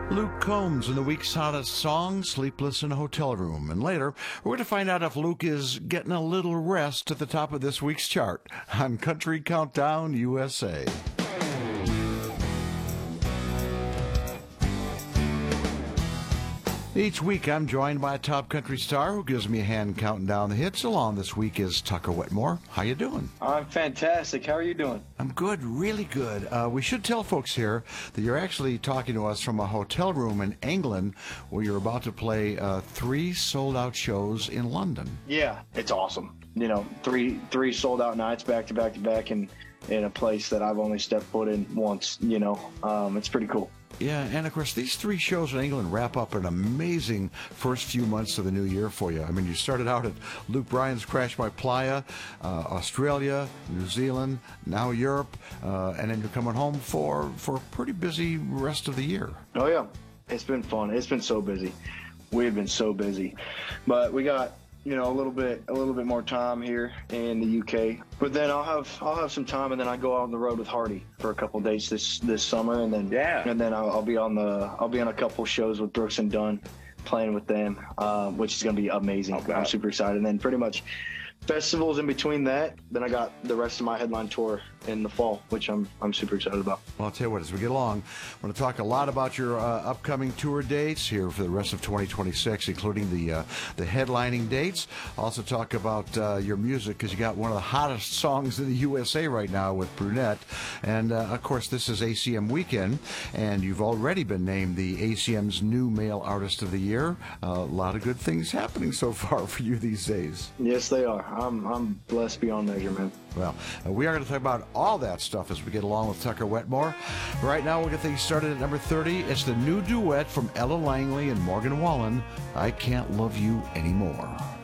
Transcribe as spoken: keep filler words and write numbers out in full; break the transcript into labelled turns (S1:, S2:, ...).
S1: Luke Combs in the week's hottest song, Sleepless in a Hotel Room. And later, we're going to find out if Luke is getting a little rest at the top of this week's chart on Country Countdown U S A. Each week, I'm joined by a top country star who gives me a hand counting down the hits. Along this week is Tucker Wetmore. How you doing?
S2: I'm fantastic. How are you doing?
S1: I'm good, really good. Uh, we should tell folks here that you're actually talking to us from a hotel room in England where you're about to play uh, three sold-out shows in London.
S2: Yeah, it's awesome. You know, three three sold-out nights back to back to back in, in a place that I've only stepped foot in once, you know. Um, it's pretty cool.
S1: Yeah, and of course, these three shows in England wrap up an amazing first few months of the new year for you. I mean, you started out at Luke Bryan's Crash My Playa, uh, Australia, New Zealand, now Europe, uh, and then you're coming home for, for a pretty busy rest of the year.
S2: Oh, yeah. It's been fun. It's been so busy. We've been so busy. But we got, you know, a little bit a little bit more time here in the U K. But then I'll have I'll have some time, and then I go out on the road with Hardy for a couple of dates this this summer, and then
S3: yeah,
S2: and then I'll, I'll be on the I'll be on a couple shows with Brooks and Dunn, playing with them, um, which is going to be amazing.
S3: Okay.
S2: I'm super excited. And then pretty much festivals in between that. Then I got the rest of my headline tour in the fall, which I'm I'm super excited about.
S1: Well, I'll tell you what, as we get along, I want to talk a lot about your uh, upcoming tour dates here for the rest of twenty twenty-six, including the uh, the headlining dates. Also talk about uh, your music, because you got one of the hottest songs in the U S A right now with Brunette. And, uh, of course, this is A C M weekend, and you've already been named the A C M's new male artist of the year. Uh, a lot of good things happening so far for you these days.
S2: Yes, they are. I'm I'm blessed beyond measure, man.
S1: Well, uh, we are going to talk about all that stuff as we get along with Tucker Wetmore. Right now, we'll get things started at number thirty. It's the new duet from Ella Langley and Morgan Wallen, I Can't Love You Anymore.